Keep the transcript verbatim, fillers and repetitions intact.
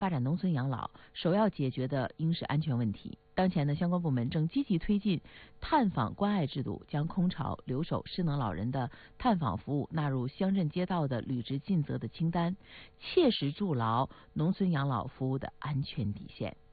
发展农村养老，首要解决的应是安全问题。当前呢，相关部门正积极推进探访关爱制度，将空巢、留守、失能老人的探访服务纳入乡镇街道的履职尽责的清单，切实筑牢农村养老服务的安全底线。